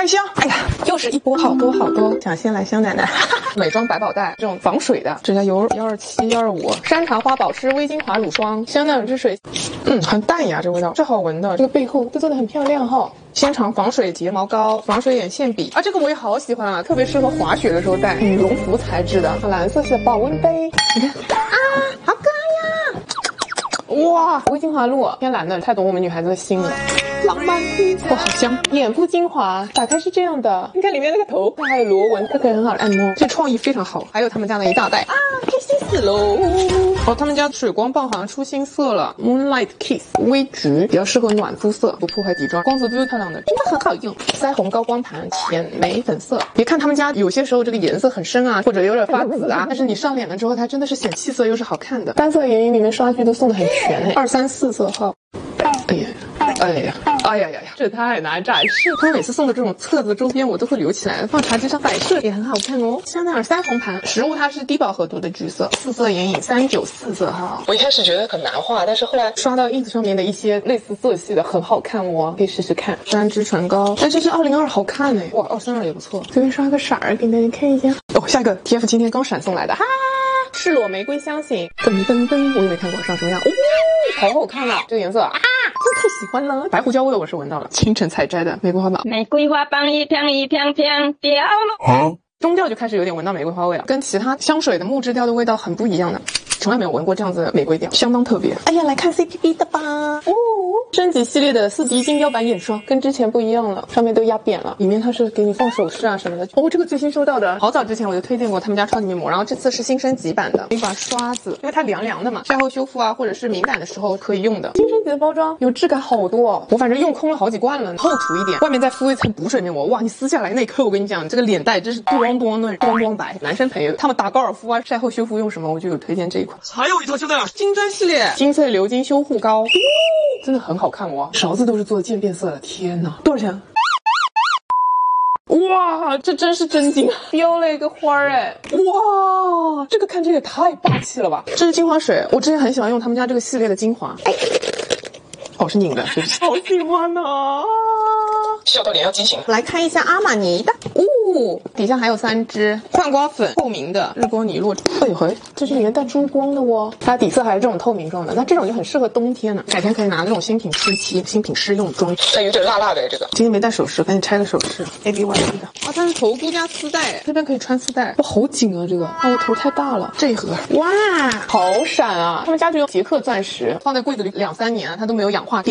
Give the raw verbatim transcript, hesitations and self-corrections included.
开箱。哎呀，又是一波，好多好多。想先来香奶奶，美妆百宝袋，这种防水的，指甲油幺二七、幺二五，山茶花保湿微精华乳霜，香奈儿之水，嗯，很淡雅，这味道是好闻的。这个背后都做的很漂亮哈。纤长防水睫毛膏，防水眼线笔啊，这个我也好喜欢啊，特别适合滑雪的时候戴，羽绒服材质的，蓝色系的保温杯，你看啊，好可爱呀！哇，微精华露，天蓝的，太懂我们女孩子的心了。浪漫哇，好香！眼部精华打开是这样的，你看里面那个头，它还有螺纹，它可以很好的按摩，这创意非常好。还有他们家的一大袋啊，开心死喽！哦，他们家水光棒好像出新色了 ，Moonlight Kiss 微橘，比较适合暖肤色，不破坏底妆，光泽最漂亮的，真的很好用。腮红高光盘，浅玫粉色。别看他们家有些时候这个颜色很深啊，或者有点发紫啊，但是你上脸了之后，它真的是显气色又是好看的。单色眼影里面刷具都送的很全哎，二三四色号。哎呀，哎呀，哎呀呀呀，这太难展示。他们每次送的这种册子周边我都会留起来，放茶几上摆设也很好看哦。香奈儿腮红盘，实物它是低饱和度的橘色，四色眼影三九四色号。我一开始觉得很难画，但是后来刷到 ins 上面的一些类似色系的很好看哦，可以试试看。山之唇膏，但这是二零二好看哎，哇，二三二也不错。随便刷个色儿给大家看一下。哦，下一个 T F 今天刚闪送来的哈。赤裸玫瑰香型，噔噔噔，我也没看过，上什么样？哦，好好看啊！这个颜色啊，真太喜欢了。白胡椒味我是闻到了，清晨采摘的玫瑰花瓣， 玫瑰花瓣一片一片片掉了。 啊，中调就开始有点闻到玫瑰花味了，跟其他香水的木质调的味道很不一样的。从来没有闻过这样子的玫瑰调，相当特别。哎呀，来看 C P B 的吧。哦，升级系列的四级金标版眼霜跟之前不一样了，上面都压扁了，里面它是给你放首饰啊什么的。哦，这个最新收到的，好早之前我就推荐过他们家超级面膜，然后这次是新升级版的一把刷子，因为它凉凉的嘛，晒后修复啊或者是敏感的时候可以用的。新升级的包装有质感好多哦，我反正用空了好几罐了，厚涂一点，外面再敷一层补水面膜。哇，你撕下来那一刻，我跟你讲，这个脸蛋真是咣咣嫩，咣咣白。男生朋友他们打高尔夫啊，晒后修复用什么，我就有推荐这一款。 还有一套香奈儿金砖系列金翠鎏金修护膏，真的很好看哦，勺子都是做的渐变色的，天哪，多少钱？哇，这真是真金，标了一个花儿哎！哇，这个看着也太霸气了吧！这是精华水，我之前很喜欢用他们家这个系列的精华。哎，哦，是拧的，对不起，好喜欢啊！ 笑到脸要畸形。 来看一下阿玛尼的，哦，底下还有三支泛光粉，透明的日光泥落。哎呦嘿，这是里面带珠光的哦，它底色还是这种透明状的，那这种就很适合冬天呢，改天可以拿这种新品试漆、新品试用装。 但有点辣辣的这个。今天没带首饰，赶紧拆个首饰。A B Y 的啊，它是头箍加丝带，这边可以穿丝带。哇，好紧啊这个，啊我头太大了。这一盒，哇，好闪啊！他们家就用捷克钻石，放在柜子里两三年啊，它都没有氧化。